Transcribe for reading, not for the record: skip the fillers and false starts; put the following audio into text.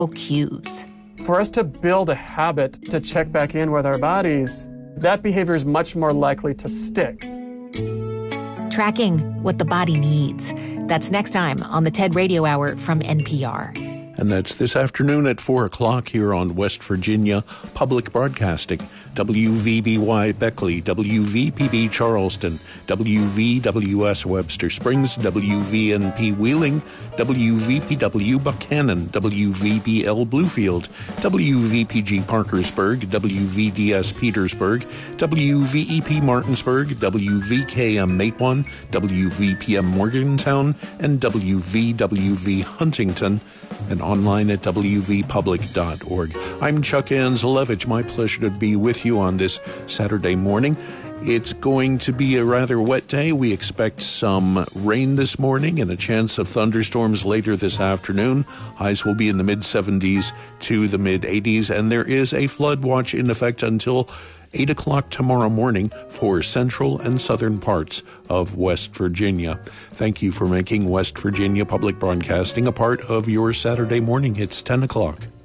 cues. For us to build a habit to check back in with our bodies, that behavior is much more likely to stick. Tracking what the body needs. That's next time on the TED Radio Hour from NPR. And that's this afternoon at 4 o'clock here on West Virginia Public Broadcasting. WVBY Beckley, WVPB Charleston, WVWS Webster Springs, WVNP Wheeling, WVPW Buchanan, WVBL Bluefield, WVPG Parkersburg, WVDS Petersburg, WVEP Martinsburg, WVKM Matewan, WVPM Morgantown, and WVWV Huntington, and online at wvpublic.org. I'm Chuck Anzelevich. My pleasure to be with you on this Saturday morning. It's going to be a rather wet day. We expect some rain this morning and a chance of thunderstorms later this afternoon. Highs will be in the mid-70s to the mid-80s, and there is a flood watch in effect until 8 o'clock tomorrow morning for central and southern parts of West Virginia. Thank you for making West Virginia Public Broadcasting a part of your Saturday morning. It's 10 o'clock.